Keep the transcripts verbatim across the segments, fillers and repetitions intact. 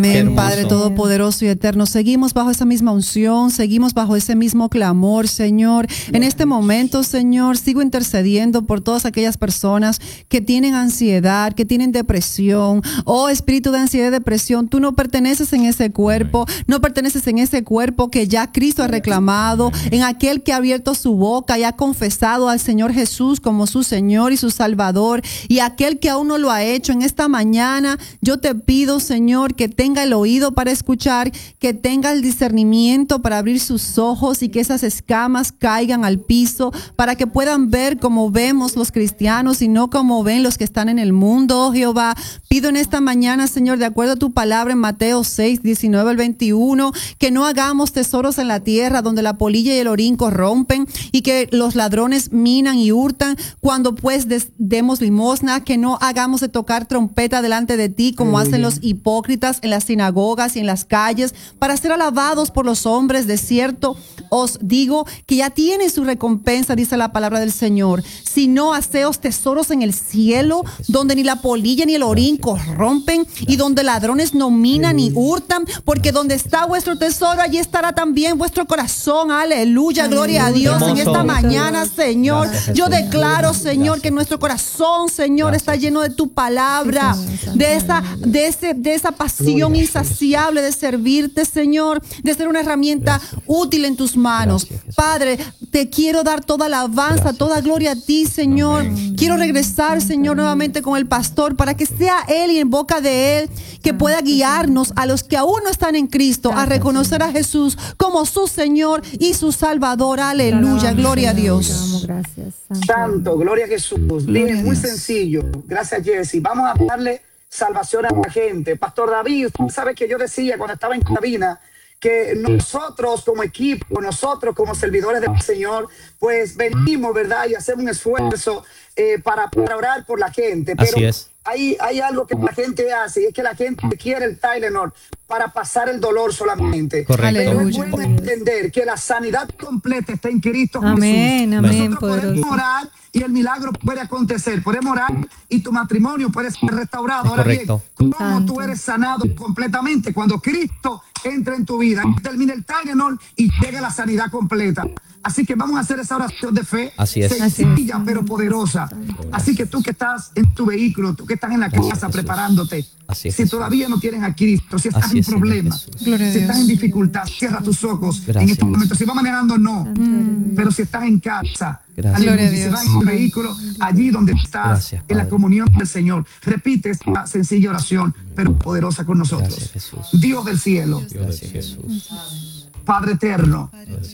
Amén, Padre Todopoderoso y Eterno. Seguimos bajo esa misma unción, seguimos bajo ese mismo clamor, Señor. En este momento, Señor, sigo intercediendo por todas aquellas personas que tienen ansiedad, que tienen depresión. Oh, espíritu de ansiedad y depresión, tú no perteneces en ese cuerpo, no perteneces en ese cuerpo que ya Cristo ha reclamado, en aquel que ha abierto su boca y ha confesado al Señor Jesús como su Señor y su Salvador, y aquel que aún no lo ha hecho. En esta mañana yo te pido, Señor, que tenga el oído para escuchar, que tenga el discernimiento para abrir sus ojos y que esas escamas caigan al piso para que puedan ver como vemos los cristianos y no como ven los que están en el mundo. Oh, Jehová, pido en esta mañana, Señor, de acuerdo a tu palabra en Mateo seis, diecinueve al veintiuno, que no hagamos tesoros en la tierra donde la polilla y el orín corrompen y que los ladrones minan y hurtan, cuando pues des, demos limosna, que no hagamos de tocar trompeta delante de ti como Aleluya. Hacen los hipócritas en las sinagogas y en las calles para ser alabados por los hombres. De cierto os digo que ya tiene su recompensa, dice la palabra del Señor. Si no, haceos tesoros en el cielo, donde ni la polilla ni el orín corrompen y donde ladrones no minan ni hurtan, porque donde está vuestro tesoro, allí estará también vuestro corazón. Aleluya, gloria a Dios. En esta mañana, Señor, yo declaro, Señor, que nuestro corazón, Señor, está lleno de tu palabra, de esa, de ese, de esa pasión insaciable de servirte, Señor, de ser una herramienta Gracias. Útil en tus manos. Gracias, Padre, te quiero dar toda alabanza, Gracias. Toda gloria a ti, Señor. Amén. Quiero regresar, Señor, nuevamente con el pastor para que sea él y en boca de él que pueda guiarnos a los que aún no están en Cristo a reconocer a Jesús como su Señor y su Salvador. Aleluya, gloria a Dios. Gracias, Santo, gloria a Jesús. Bien, muy sencillo. Gracias, Jessy. Vamos a darle salvación a la gente. Pastor David, sabe que yo decía cuando estaba en cabina que nosotros como equipo, nosotros como servidores del Señor, pues venimos, ¿verdad? Y hacemos un esfuerzo eh, para, para orar por la gente. Pero Así es. Hay, hay algo que la gente hace y es que la gente quiere el Tylenol para pasar el dolor solamente. Correcto. Pero es bueno entender que la sanidad completa está en Cristo Jesús. Amén, amén. Nosotros podemos orar y el milagro puede acontecer. Podemos orar y tu matrimonio puede ser restaurado. Ahora bien, ¿cómo tú eres sanado completamente? Cuando Cristo entra en tu vida, termina el Tylenol y llega la sanidad completa. Así que vamos a hacer esa oración de fe. Así es. Sencilla, Así pero poderosa. Así que tú que estás en tu vehículo, tú que estás en la casa Jesús. Preparándote, Así es, si Jesús. Todavía no tienes a Cristo, si estás Así en es, problemas, si estás en dificultad, cierra tus ojos Gracias. en este momento. Si vas manejando, no. Mm. Pero si estás en casa, aleluya, si vas en tu vehículo, allí donde estás, Gracias, en la comunión del Señor, repite esta sencilla oración, pero poderosa con nosotros. Gracias, Dios del cielo. Gracias, Jesús. Padre eterno,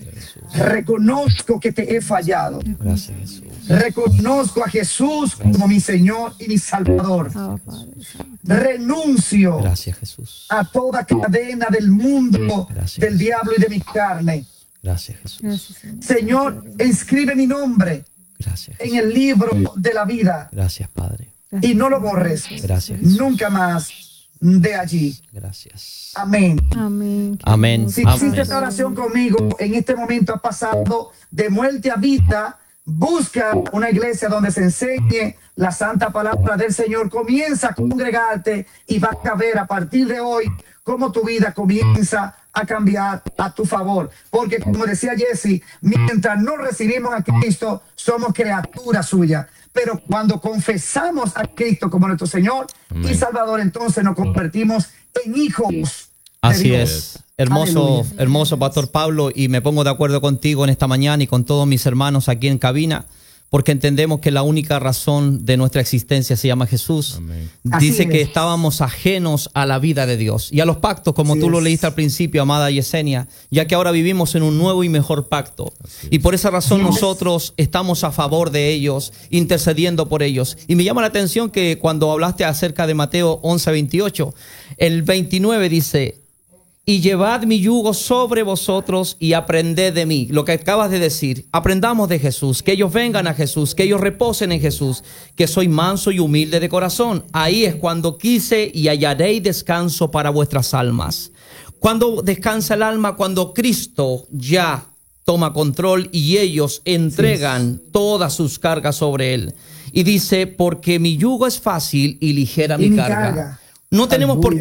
reconozco que te he fallado. Gracias, Jesús. Reconozco a Jesús como mi Señor y mi Salvador. Renuncio Gracias, Jesús. a toda cadena del mundo, Gracias, del diablo y de mi carne. Gracias, Jesús. Señor, inscribe mi nombre Gracias, en el libro de la vida. Gracias, Padre. Y no lo borres. Gracias, Jesús. Nunca más de allí. Gracias. Amén. Amén. Amén. Si hiciste esta oración conmigo, en este momento has pasado de muerte a vida. Busca una iglesia donde se enseñe la santa palabra del Señor. Comienza a congregarte y vas a ver a partir de hoy cómo tu vida comienza a cambiar a tu favor. Porque como decía Jesse, mientras no recibimos a Cristo, somos criaturas suyas. Pero cuando confesamos a Cristo como nuestro Señor Amén. Y Salvador, entonces nos convertimos en hijos. Así es. Hermoso, Aleluya. hermoso, Pastor Pablo, y me pongo de acuerdo contigo en esta mañana y con todos mis hermanos aquí en cabina, porque entendemos que la única razón de nuestra existencia se llama Jesús. Amén. Dice Así que es. estábamos ajenos a la vida de Dios y a los pactos, como Así tú es. Lo leíste al principio, amada Yesenia, ya que ahora vivimos en un nuevo y mejor pacto. Y por esa razón Así nosotros es. Estamos a favor de ellos, intercediendo por ellos. Y me llama la atención que cuando hablaste acerca de Mateo once veintiocho, el veintinueve dice: y llevad mi yugo sobre vosotros y aprended de mí. Lo que acabas de decir, aprendamos de Jesús, que ellos vengan a Jesús, que ellos reposen en Jesús, que soy manso y humilde de corazón. Ahí es cuando quise y hallaréis descanso para vuestras almas. Cuando descansa el alma, cuando Cristo ya toma control y ellos entregan sí. todas sus cargas sobre él. Y dice, porque mi yugo es fácil y ligera mi, y mi carga. carga. No tenemos por qué